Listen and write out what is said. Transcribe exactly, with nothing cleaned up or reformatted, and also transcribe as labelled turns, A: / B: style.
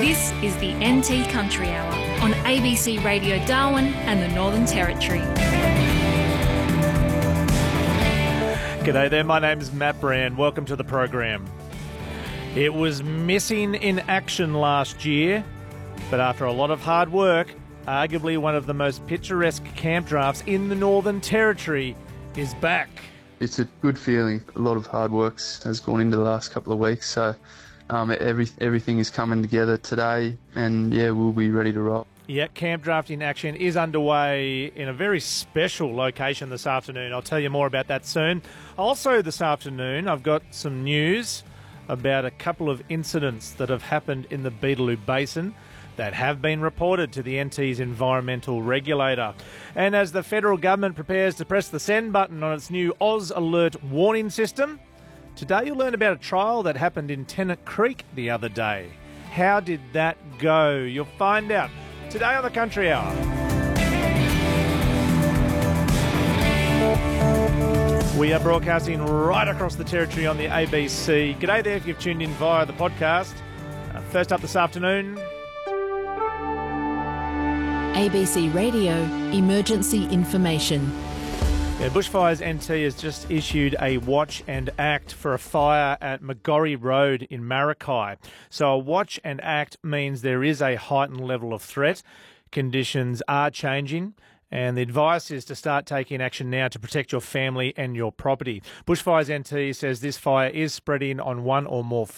A: This is the N T Country Hour on A B C Radio Darwin and the Northern Territory.
B: G'day there, my name's Matt Brand. Welcome to the program. It was missing in action last year, but after a lot of hard work, arguably one of the most picturesque camp drafts in the Northern Territory is back.
C: It's a good feeling. A lot of hard work has gone into the last couple of weeks, so um, every, everything is coming together today, and yeah, we'll be ready to roll.
B: Yeah, camp draft in action is underway in a very special location this afternoon. I'll tell you more about that soon. Also this afternoon, I've got some news about a couple of incidents that have happened in the Beetaloo Basin that have been reported to the N T's environmental regulator. And as the federal government prepares to press the send button on its new Oz Alert warning system, today you'll learn about a trial that happened in Tennant Creek the other day. How did that go? You'll find out today on the Country Hour. We are broadcasting right across the territory on the A B C. G'day there if you've tuned in via the podcast. Uh, first up this afternoon,
D: A B C Radio Emergency Information.
B: Yeah, Bushfires N T has just issued a watch and act for a fire at Macquarie Road in Maracay. So a watch and act means there is a heightened level of threat. Conditions are changing, and the advice is to start taking action now to protect your family and your property. Bushfires N T says this fire is spreading on one or more